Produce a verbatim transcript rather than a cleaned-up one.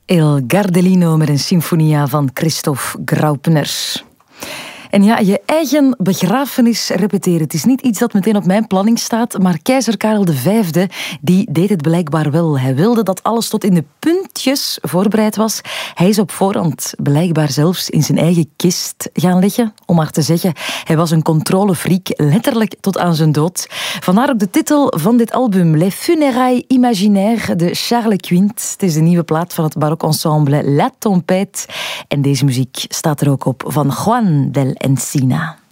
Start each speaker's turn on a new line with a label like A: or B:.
A: Il Gardelino met een sinfonia van Christoph Graupner. En ja, je eigen begrafenis repeteren. Het is niet iets dat meteen op mijn planning staat, maar keizer Karel de Vijfde, die deed het blijkbaar wel. Hij wilde dat alles tot in de puntjes voorbereid was. Hij is op voorhand blijkbaar zelfs in zijn eigen kist gaan liggen, om maar te zeggen. Hij was een controlefreak, letterlijk tot aan zijn dood. Vandaar ook de titel van dit album, Les Funérailles Imaginaires de Charles Quint. Het is de nieuwe plaat van het barokensemble La Tempête. En deze muziek staat er ook op van Juan del Encina.